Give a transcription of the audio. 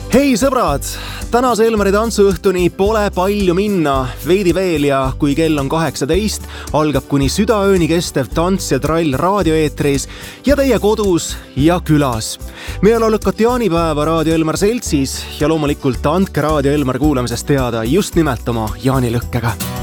Hei sõbrad, tänase Elmari tantsuõhtuni pole palju minna, veidi veel ja kui kell on 18, algab kuni südaööni kestev tants ja trall raadioeetris ja teie kodus ja külas. Meeleolukat jaanipäeva Raadio Elmar seltsis ja loomulikult andke Raadio Elmar kuulamisest teada just nimelt oma jaanilõkkega.